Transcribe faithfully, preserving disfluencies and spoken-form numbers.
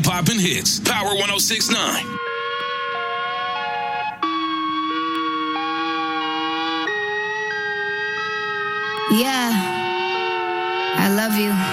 poppin' hits. Power one oh six point nine. Yeah, I love you.